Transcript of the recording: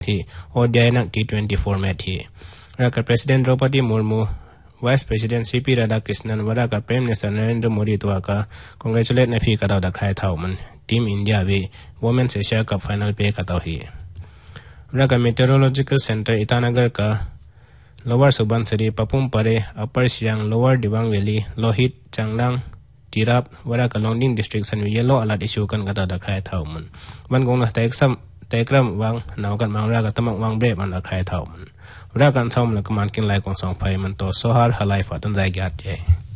ही ODI नक T20 format ही रका president Draupadi Murmu vice president CP Radhakrishnan वरका prime minister Narendra Modi तो का कांग्रेचुलेट नफी का दखाय था मन टीम इंडिया भी वुमेन्स एशिया कप फाइनल पे का ही रका मेटेरोलॉजिकल सेंटर ईटानगर का लोअर सुबनसिरी पपुम परे अपर Siang lower Dibang valley Lohit Changlang Tirap वरका Longding district सन येलो अलर्ट इशू kan का दखाय था मन one gong Tekrem wang naukan mangra ka tamak wang be man akhai thau man ura kan thom la kaman kin lai kong song phai man to sohar halai fa tan jai gyat je